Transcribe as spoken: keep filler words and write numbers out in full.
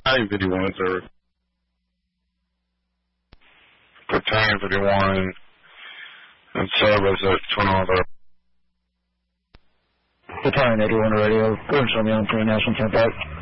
Battalion fifty-one, sir. Battalion fifty-one and service at Twin Harbor. Battalion eighty-one radio, go and show me on three National ten five.